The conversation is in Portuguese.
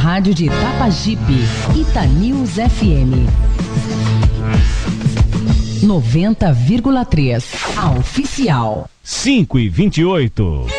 rádio de Itapajipe, Itanews FM 90,3, a oficial. 5h28.